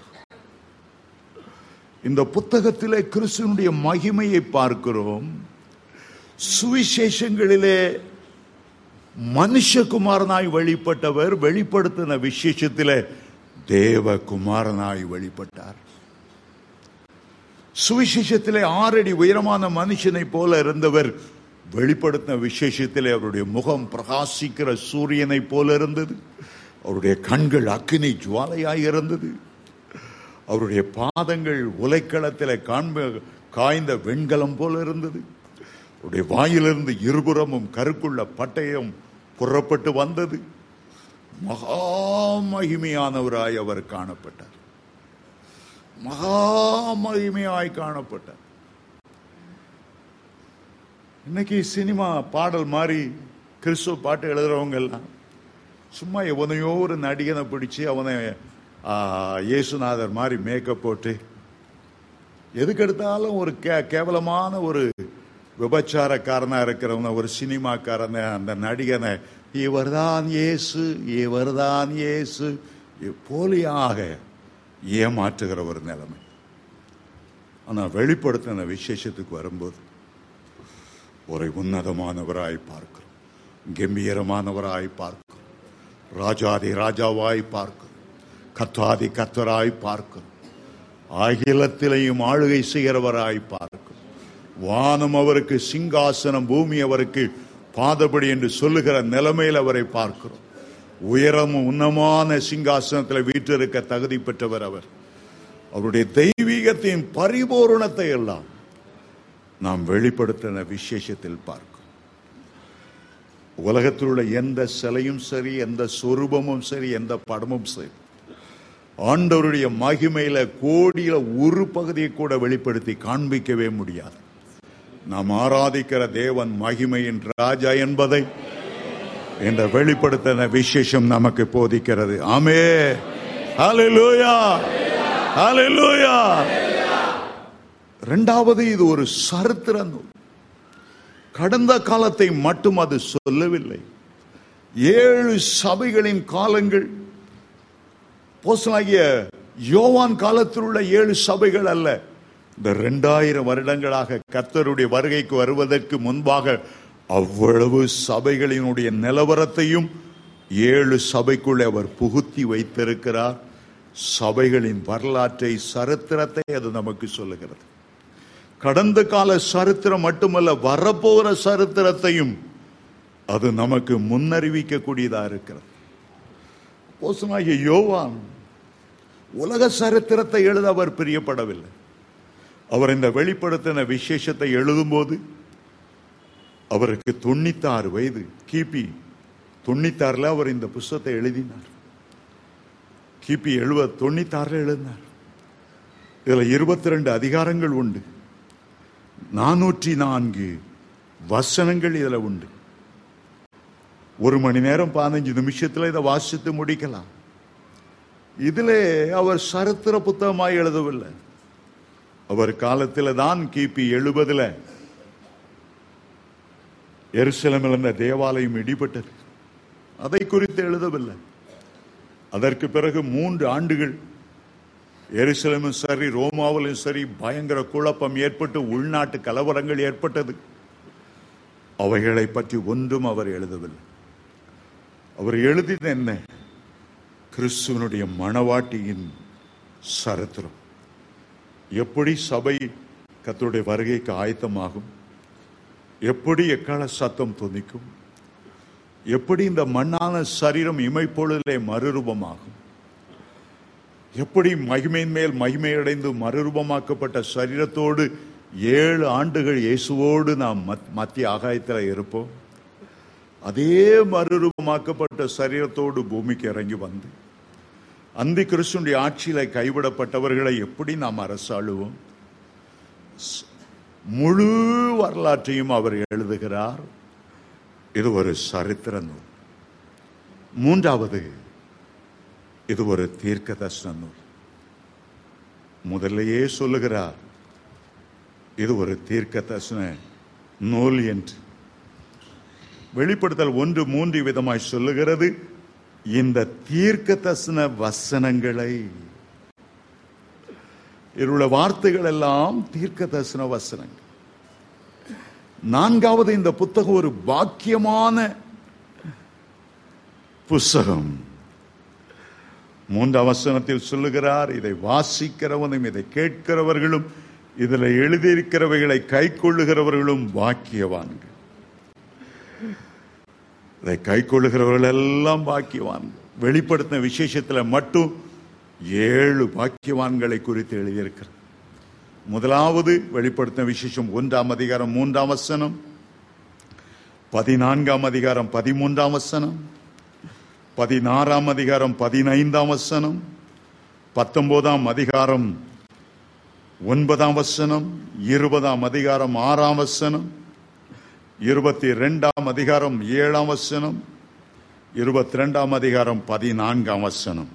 இந்த புத்தகத்திலே கிறிஸ்துவனுடைய மகிமையை பார்க்கிறோம். சுவிசேஷங்களிலே மனுஷகுமாரனாய் வெளிப்பட்டவர் வெளிப்படுத்தின விசேஷத்திலே தேவகுமாரனாய் வெளிப்பட்டார். சுவிசேஷத்திலே ஆறடி உயரமான மனுஷனை போல இருந்தவர் வெளிப்படுத்தின விசேஷத்திலே அவருடைய முகம் பிரகாசிக்கிற சூரியனை போல இருந்தது. அவருடைய கண்கள் அக்கினி ஜுவாலையாய் இருந்தது. அவருடைய பாதங்கள் உலைக்களத்திலே காண்ப காய்ந்த வெண்கலம் போல இருந்தது. அவருடைய வாயிலிருந்து இருபுறமும் கருக்குள்ள பட்டயம் புறப்பட்டு வந்தது. மகா மகிமையானவராய் அவர் காணப்பட்டார். மகா மகிமையாய் காணப்பட்டார். இன்னைக்கு சினிமா பாடல் மாதிரி கிறிஸ்துவ பாட்டு எழுதுறவங்க எல்லாம் சும்மா எவனையோ ஒரு நடிகனை பிடிச்சு அவனை இயேசுநாதர் மாதிரி மேக்கப் போட்டு எதுக்கு எடுத்தாலும் ஒரு கே கேவலமான ஒரு விபச்சாரக்காரனா இருக்கிறவன ஒரு சினிமாக்காரனை அந்த நடிகனை இவர்தான் இயேசு இவர்தான் இயேசு போலியாக ஏமாற்றுகிற ஒரு நிலைமை. ஆனால் வெளிப்படுத்தின விசேஷத்துக்கு வரும்போது ஒரு உன்னதமானவராய் பார்க்கிறோம், கம்பீரமானவராய் பார்க்கிறோம், ராஜாதி ராஜாவாய் பார்க்கிறோம், கர்த்தாதி கர்த்தராய் பார்க்கிறோம், அகிலத்திலையும் ஆளுகை செய்கிறவராய் பார்க்கிறோம். வானம் அவருக்கு சிங்காசனம், பூமி அவருக்கு பாதபடி என்று சொல்லுகிற நிலைமையில் அவரை பார்க்கிறோம். உயரமும் உன்னமான சிங்காசனத்தில் வீற்றிருக்க தகுதி பெற்றவர் அவர். அவருடைய தெய்வீகத்தின் பரிபூரணத்தை எல்லாம் நாம் வெளிப்படுத்தின விசேஷத்தில் பார்க்கிறோம். உலகத்தில் உள்ள எந்த சிலையும் சரி, எந்த சொரூபமும் சரி, எந்த படமும் சரி, ஆண்டவருடைய மகிமையில கோடியில ஒரு பகுதியை கூட வெளிப்படுத்தி காண்பிக்கவே முடியாது. நாம் ஆராதிக்கிற தேவன் மகிமையின் ராஜா என்பதை என்ற வெளிப்படுத்தின விசேஷம் நமக்கு போதிக்கிறது. ஆமே, ஹல்லேலூயா, ஹல்லேலூயா. இரண்டாவது, இது ஒரு சரித்திர நூல். கடந்த காலத்தை மட்டும் அது சொல்லவில்லை. ஏழு சபைகளின் காலங்கள், அப்போஸ்தலனாகிய யோவான் காலத்தில் உள்ள ஏழு சபைகள் அல்ல. இந்த இரண்டாயிரம் வருடங்களாக கர்த்தருடைய வருகைக்கு வருவதற்கு முன்பாக அவ்வளவு சபைகளினுடைய நிலவரத்தையும் ஏழு சபைக்குள்ளே அவர் புகுத்தி வைத்திருக்கிறார். சபைகளின் வரலாற்றை, சரித்திரத்தை அது நமக்கு சொல்லுகிறது. கடந்த கால சரித்திரம் மட்டுமல்ல, வரப்போகிற சரித்திரத்தையும் அது நமக்கு முன்னறிவிக்க கூடியதா இருக்கிறது. அப்போஸ்தலனாகிய யோவான் உலக சரித்திரத்தை எழுத அவர் பிரியப்படவில்லை. அவர் இந்த வெளிப்படுத்தின விசேஷத்தை எழுதும்போது அவருக்கு தொண்ணூத்தாறு வயது. கிபி தொண்ணூத்தாறுல அவர் இந்த புஸ்தகத்தை எழுதினார். கிபி எழுபது தொண்ணூத்தாறுல எழுதினார். இதுல இருபத்தி ரெண்டு அதிகாரங்கள் உண்டு. நானூற்றி நான்கு வசனங்கள் இதுல உண்டு. ஒரு மணி நேரம் பதினஞ்சு நிமிஷத்துல இதை வாசித்து முடிக்கலாம். இதுல அவர் சரித்திர புத்தகமாய் எழுதவில்லை. அவர் காலத்தில் தான் கிபி எழுபதுல எருசலேமில் இருந்த தேவாலயம் இடிபட்டது. அதை குறித்து எழுதவில்லை. அதற்கு பிறகு மூன்று ஆண்டுகள் எருசலேமும் சரி, ரோமாவிலும் சரி, பயங்கர குழப்பம் ஏற்பட்டு உள்நாட்டு கலவரங்கள் ஏற்பட்டது. அவைகளை பற்றி ஒன்றும் அவர் எழுதவில்லை. அவர் எழுதியது என்ன? கிறிஸ்துவனுடைய மணவாட்டியின் சரித்திரம். எப்படி சபை கர்த்தருடைய வருகைக்கு ஆயத்தமாகும், எப்படி எக்கால சத்தம் துணிக்கும், எப்படி இந்த மண்ணான சரீரம் இமைப்பொழுதிலே மறுரூபமாகும், எப்படி மகிமையின் மேல் மகிமையடைந்து மறுரூபமாக்கப்பட்ட சரீரத்தோடு ஏழு ஆண்டுகள் இயேசுவோடு நாம் மத்திய ஆகாயத்தில் இருப்போம், அதே மறுரூபமாக்கப்பட்ட சரீரத்தோடு பூமிக்கு இறங்கி வந்து அந்தி கிறிஸ்துவின் ஆட்சியில கைவிடப்பட்டவர்களை எப்படி நாம் அரசாளுவோம்? முழு வரலாற்றையும் அவர் எழுதுகிறார். இது ஒரு சரித்திர நூல். மூன்றாவது, இது ஒரு தீர்க்க தரிசன நூல். முதல்லையே சொல்லுகிறார், இது ஒரு தீர்க்க தரிசன நூல் என்று. வெளிப்படுத்தல் ஒன்று மூன்று விதமாய் சொல்லுகிறது. இந்த தீர்க்க தரிசன வசனங்களை, இவருடைய வார்த்தைகள் எல்லாம் தீர்க்க தரிசன வசனங்கள். நான்காவது, இந்த புத்தகம் ஒரு பாக்கியமான புஸ்தகம். மூன்றாம் வசனத்தில் சொல்லுகிறார், இதை வாசிக்கிறவனும் இதை கேட்கிறவர்களும் இதில் எழுதியிருக்கிறவைகளை கை கொள்ளுகிறவர்களும் பாக்கியவான்கள். இதை கை கொள்ளுகிறவர்கள் எல்லாம் பாக்கியவான்கள். வெளிப்படுத்தின விசேஷத்தில் மட்டும் ஏழு பாக்கியவான்களை குறித்து எழுதியிருக்கிறது. முதலாவது வெளிப்படுத்தின விசேஷம் ஒன்றாம் அதிகாரம் மூன்றாம் வசனம், பதினான்காம் அதிகாரம் பதிமூன்றாம் வசனம், பதினாறாம் அதிகாரம் பதினைந்தாம் வசனம், பத்தொன்பதாம் அதிகாரம் ஒன்பதாம் வசனம், இருபதாம் அதிகாரம் ஆறாம் வசனம், இருபத்தி இரண்டாம் அதிகாரம் ஏழாம் வசனம், இருபத்தி இரண்டாம் அதிகாரம் பதினான்காம் வசனம்.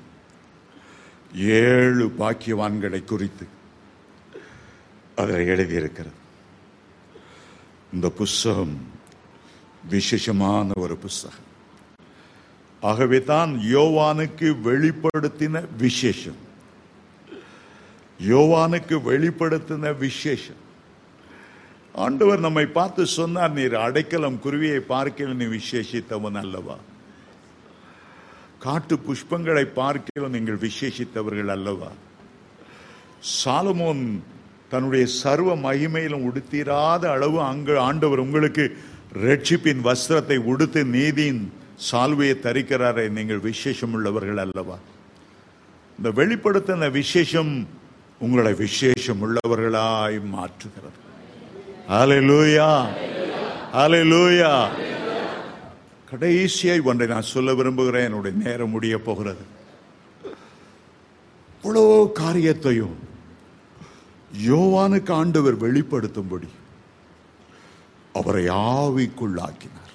ஏழு பாக்கியவான்களை குறித்து அதில் எழுதியிருக்கிறது. இந்த புஸ்தகம் விசேஷமான ஒரு புஸ்தகம். ஆகவே தான் யோவானுக்கு வெளிப்படுத்தின விசேஷம், யோவானுக்கு வெளிப்படுத்தின விசேஷம். ஆண்டவர் நம்மை பார்த்து சொன்னார், நீர் அடைக்கலம் குருவியை பார்க்கல நீ விசேஷித்தவன் அல்லவா, காட்டு புஷ்பங்களை பார்க்கல நீங்கள் விசேஷித்தவர்கள் அல்லவா. சாலமோன் தன்னுடைய சர்வ மகிமையிலும் உடுத்திராத அளவு அங்கு ஆண்டவர் உங்களுக்கு ரட்சிப்பின் வஸ்திரத்தை உடுத்து நீதியின் சால்வையை தரிக்கிறாரே, நீங்கள் விசேஷம் உள்ளவர்கள் அல்லவா. இந்த வெளிப்படுத்தின விசேஷம் உங்களை விசேஷம் உள்ளவர்களாய் மாற்றுகிறது. ஹல்லேலூயா, ஹல்லேலூயா. கடைசியாய் ஒன்றை நான் சொல்ல விரும்புகிறேன், என்னுடைய நேரம் முடிய போகிறது. இவ்வளோ காரியத்தையும் யோவானுக்கு ஆண்டவர் வெளிப்படுத்தும்படி அவரை ஆவிக்குள்ளாக்கினார்,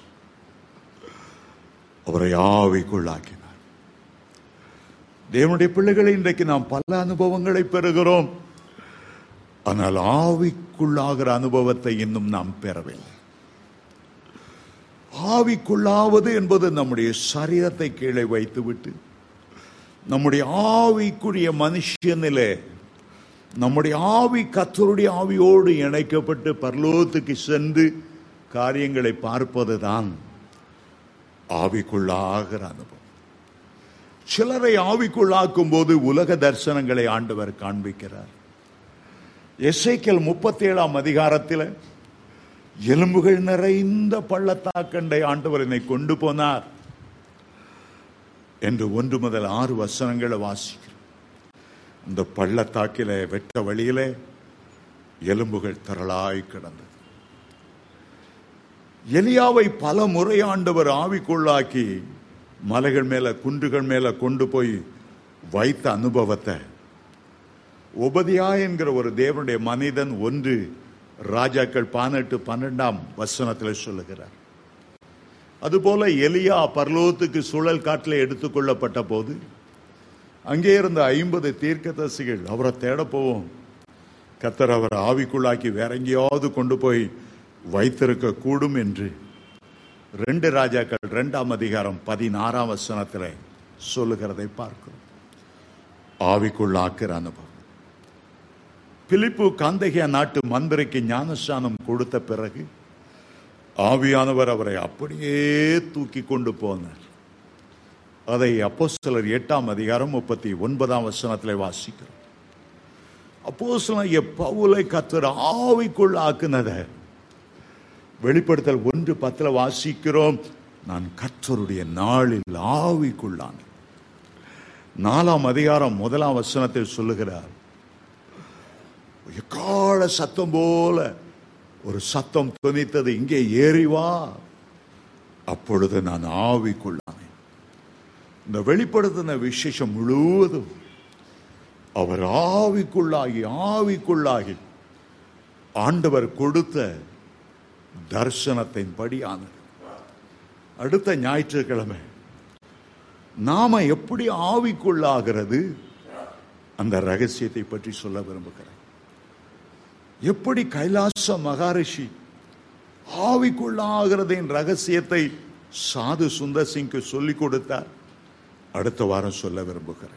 அவரை ஆவிக்குள்ளாக்கினார். தேவனுடைய பிள்ளைகளை இன்றைக்கு நாம் பல அனுபவங்களை பெறுகிறோம், ஆனால் ஆவிக்குள்ளாகிற அனுபவத்தை இன்னும் நாம் பெறவில்லை. ஆவிக்குள்ளாவது என்பது நம்முடைய சரீரத்தை கீழே வைத்துவிட்டு நம்முடைய ஆவிக்குரிய மனுஷனிலே நம்முடைய ஆவி கர்த்தருடைய ஆவியோடு இணைக்கப்பட்டு பரலோகத்துக்கு சென்று காரியங்களை பார்ப்பதுதான் ஆவிக்குள்ளாகிற அனுபவம். சிலரை ஆவிக்குள்ளாக்கும் போது உலக தரிசனங்களை ஆண்டவர் காண்பிக்கிறார். எசேக்கியேல் முப்பத்தி ஏழாம் அதிகாரத்தில் எலும்புகள் நிறைந்த பள்ளத்தாக்கண்டை ஆண்டவர் என்னை கொண்டு போனார் என்று ஒன்று முதல் ஆறு வசனங்களை வாசிக்கிறோம். இந்த பள்ளத்தாக்கில வெட்ட வழியிலே எலும்புகள் திரளாய் கிடந்தது. எலியாவை பல முறை ஆண்டவர் ஆவிக்குள்ளாக்கி மலைகள் மேல குன்றுகள் மேல கொண்டு போய் வைத்த அனுபவத்தை ஒபதியா என்கிற ஒரு தேவனுடைய மனிதன் ஒன்று ராஜாக்கள் பதினெட்டு பன்னெண்டாம் வசனத்தில் சொல்லுகிறார். அதுபோல எலியா பரலோகத்துக்கு சுழல் காட்டில் எடுத்துக்கொள்ளப்பட்ட போது அங்கே இருந்த ஐம்பது தீர்க்கதரிசிகள் அவரை தேட போவோம், கர்த்தர் அவரை ஆவிக்குள்ளாக்கி வேற எங்கேயாவது கொண்டு போய் வைத்திருக்க கூடும் என்று ரெண்டு ராஜாக்கள் இரண்டாம் அதிகாரம் பதினாறாம் வசனத்தில் சொல்லுகிறதை பார்க்கிறோம். ஆவிக்குள்ளாக்குற அனுபவம். பிலிப்பு காந்தகியா நாட்டு மந்திரிக்கு ஞானஸ்நானம் கொடுத்த பிறகு ஆவியானவர் அவரை அப்படியே தூக்கி கொண்டு போனார். அதை அப்போஸ்தலர் எட்டாம் அதிகாரம் முப்பத்தி ஒன்பதாம் வசனத்தில் வாசிக்கிறோம். அப்போஸ்தலனாகிய பவுலை கர்த்தர் ஆவிக்குள் ஆக்குனத வெளிப்படுத்தல் ஒன்று பத்துல வாசிக்கிறோம். நான் கர்த்தருடைய நாளில் ஆவிக்குள்ளான. நாலாம் அதிகாரம் முதலாம் வசனத்தில் சொல்லுகிறார், எக்கால சத்தம் போல ஒரு சத்தம் தொனித்தது, இங்கே ஏறி வா. அப்பொழுது நான் ஆவிக்குள்ளானேன். இந்த வெளிப்படுத்தின விசேஷம் முழுவதும் அவர் ஆவிக்குள்ளாகி ஆவிக்குள்ளாகி ஆண்டவர் கொடுத்த தரிசனத்தின்படி ஆனது. அடுத்த ஞாயிற்றுக்கிழமை நாம எப்படி ஆவிக்குள்ளாகிறது அந்த ரகசியத்தை பற்றி சொல்ல விரும்புகிறேன். எப்படி கைலாச மகாரிஷி ஆவிக்குள்ளாகிறதின் ரகசியத்தை சாது சுந்தர் சிங்க்கு சொல்லிக் கொடுத்தார், அடுத்த வாரம் சொல்ல விரும்புகிறேன்.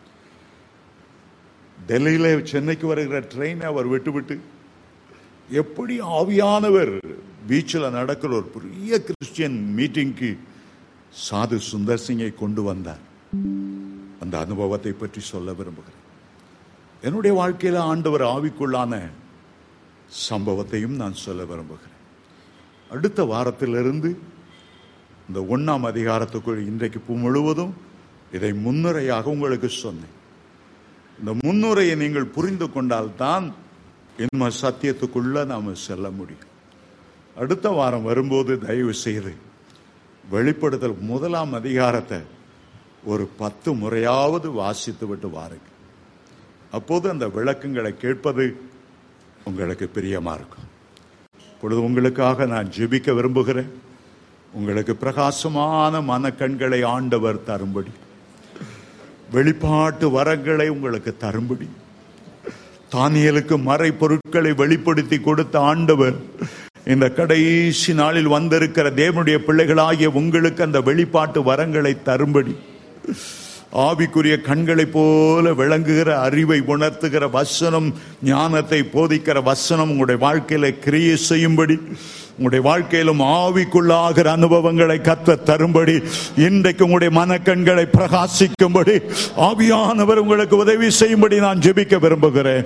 டெல்லியில சென்னைக்கு வருகிற ட்ரெயினை அவர் விட்டுவிட்டு எப்படி ஆவியானவர் பீச்சில் நடக்கிற ஒரு பெரிய கிறிஸ்டியன் மீட்டிங்க்கு சாது சுந்தர் சிங்கை கொண்டு வந்தார், அந்த அனுபவத்தை பற்றி சொல்ல விரும்புகிறேன். என்னுடைய வாழ்க்கையில் ஆண்டவர் ஆவிக்குள்ளான சம்பவத்தையும் நான் சொல்ல விரும்புகிறேன். அடுத்த வாரத்திலிருந்து இந்த ஒன்னாம் அதிகாரத்துக்குள் இன்றைக்கு முழுவதும் இதை முன்னுரையாக உங்களுக்கு சொன்னேன். இந்த முன்னுரையை நீங்கள் புரிந்து கொண்டால்தான் இன்ம சத்தியத்துக்குள்ள நாம செல்ல முடியும். அடுத்த வாரம் வரும்போது தயவு செய்து வெளிப்படுத்தல் முதலாம் அதிகாரத்தை ஒரு பத்து முறையாவது வாசித்து விட்டு வாருங்கள். அப்போது அந்த விளக்கங்களை கேட்பது உங்களுக்கு பிரியமா இருக்கும். இப்பொழுது உங்களுக்காக நான் ஜெபிக்க விரும்புகிறேன். உங்களுக்கு பிரகாசமான மனக்கண்களை ஆண்டவர் தரும்படி, வெளிப்பாட்டு வரங்களை உங்களுக்கு தரும்படி, தானியேலுக்கு மறை பொருட்களை வெளிப்படுத்தி கொடுத்த ஆண்டவர் இந்த கடைசி நாளில் வந்திருக்கிற தேவனுடைய பிள்ளைகளாகிய உங்களுக்கு அந்த வெளிப்பாட்டு வரங்களை தரும்படி, ஆவிக்குரிய கண்களை போல விளங்குகிற அறிவை உணர்த்துகிற வசனம், ஞானத்தை போதிக்கிற வசனம் உங்களுடைய வாழ்க்கையில கிரியை செய்யும்படி, உங்களுடைய வாழ்க்கையிலும் ஆவிக்குள்ளாகிற அனுபவங்களை கத்த தரும்படி, இன்றைக்கு உங்களுடைய மனக்கண்களை பிரகாசிக்கும்படி ஆவியானவர் உங்களுக்கு உதவி செய்யும்படி நான் ஜெபிக்க விரும்புகிறேன்.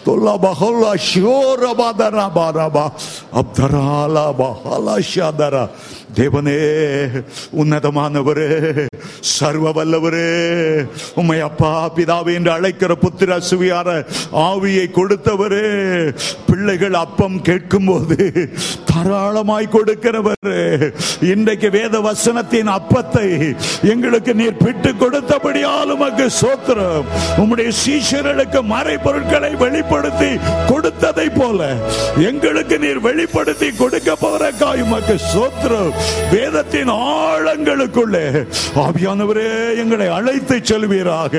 தேவனே, உன்னதமானவரே, சர்வ வல்லவரே, உம்மை அப்பா பிதாவே என்று அழைக்கிற புத்திர சுவியார ஆவியை கொடுத்தவரே, பிள்ளைகள் அப்பம் கேட்கும் போது தாராளமாய் கொடுக்கிறவரே, இன்றைக்கு வேத வசனத்தின் அப்பத்தை எங்களுக்கு நீர் பிட்டு கொடுத்தபடியால் உமக்கு ஸ்தோத்திரம். உம்முடைய சீஷர்களுக்கு மறை பொருட்களை வெளிப்படுத்தி கொடுத்ததை போல எங்களுக்கு நீர் வெளிப்படுத்தி கொடுக்க போறக்காய் உமக்கு ஸ்தோத்திரம். வேதத்தின் ஆழங்களுக்குள்ளே ஆவியானவரே எங்களை அழைத்து செல்வீராக.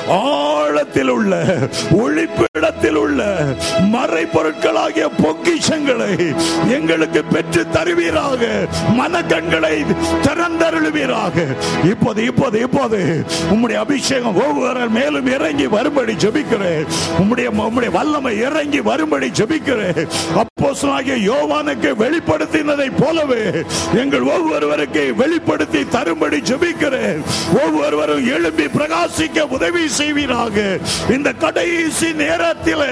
ஆழத்தில் உள்ள ஒளிப்பிடத்தில் உள்ள மறை பொருட்களாகிய பொக்கிஷங்களை எங்களுக்கு பெற்று தருவீராக. மனக்கண்களை திறந்தருளுவீராக. இப்போது இப்போது இப்போது உம்முடைய அபிஷேகம் ஒவ்வொரு மேலும் இறங்கி வரும்படி ஜெபிக்கிறேன். உம்முடைய உம்முடைய வல்லமை இறங்கி வரும்படி ஜெபிக்கிறேன். அப்போஸ்தலனாகிய யோவானுக்கு வெளிப்படுத்தினதை போலவே எங்கள் ஒவ்வொருவருக்கு வெளிப்படுத்தி தரும்படி ஜெபிக்கிறேன். ஒவ்வொருவரும் எழும்பி பிரகாசிக்க உதவி செய்வீராக. இந்த கடைசி நேரத்தில்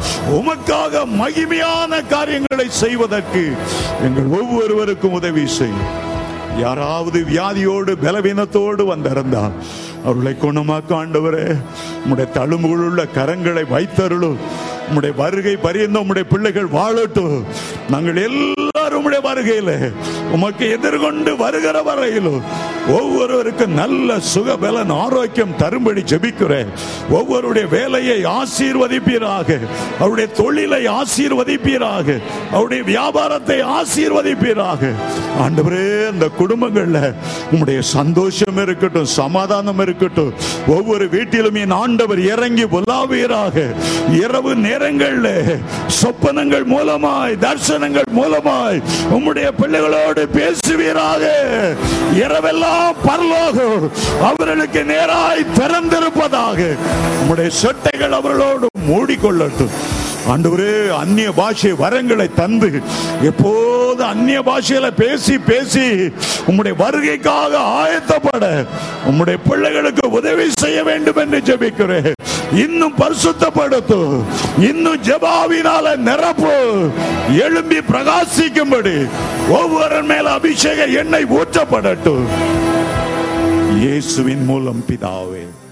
உமக்காக மகிமையான காரியங்களை செய்வதற்கு எங்கள் ஒவ்வொருவருக்கும் உதவி செய்யும். யாராவது வியாதியோடு பலவீனத்தோடு வந்திருந்தால் அவர்களை குணமாக்க ஆண்டவரே உம்முடைய தழும்புகள் உள்ள கரங்களை வைத்தருளும். உம்முடைய வருகை பரியந்த உம்முடைய பிள்ளைகள் வாழட்டும். நாங்கள் எல்லாரும் உம்முடைய வருகையில உமக்கு எதிர்கொண்டு வருகிற வரையிலும் ஒவ்வொருவருக்கு நல்ல சுகபலன் ஆரோக்கியம் தரும்படி ஜெபிக்கிறேன். ஒவ்வொருடைய வேலையை ஆசீர்வதிப்பீராக. அவருடைய தொழிலை ஆசீர்வதிப்பீராக. அவருடைய வியாபாரத்தை ஆசீர்வதிப்பீராக. ஆண்டவரே, அந்த குடும்பங்கள்ல உம்முடைய சந்தோஷம் இருக்கட்டும், சமாதானம் இருக்கட்டும். ஒவ்வொரு வீட்டிலும் என் ஆண்டவர் இறங்கி உலாவீராக. இரவு நேரங்கள்ல சொப்பனங்கள் மூலமாய், தரிசனங்கள் மூலமாய் உம்முடைய பிள்ளைகளோடு பேசுவீராக. இரவெல்லாம் பரலோகம் அவர்களுக்கு நேராய் திறந்திருப்பதாக. உம்முடைய சொட்டைகள் அவர்களோடு மூடிக்கொள்ளட்டும். ஆண்டவரே, அந்நிய பாஷை வரங்களை தந்து எப்போது அந்நிய பாஷையில பேசி பேசி உம்முடைய வருகைக்காக ஆயத்தப்பட உம்முடைய பிள்ளைகளுக்கு உதவி செய்ய வேண்டும் என்று ஜெபிக்கிறேன். இன்னும் பரிசுத்தப்படுத்தும். இன்னும் ஜெபாவினால நிரப்பு. எழும்பி பிரகாசிக்கும்படி ஒவ்வொரு மேல அபிஷேக எண்ணெய் ஊற்றப்படட்டும். இயேசுவின் மூலம் பிதாவே.